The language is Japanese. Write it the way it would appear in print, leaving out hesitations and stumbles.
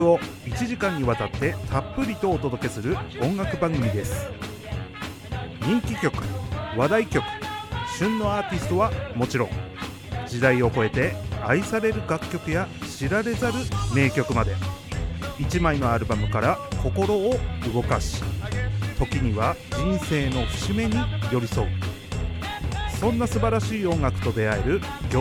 を1時間にわたってたっぷりとお届けする音楽番組です。人気曲、話題曲、旬のアーティストはもちろん、時代を超えて愛される楽曲や知られざる名曲まで、1枚のアルバムから心を動かし、時には人生の節目に寄り添う、そんな素晴らしい音楽と出会える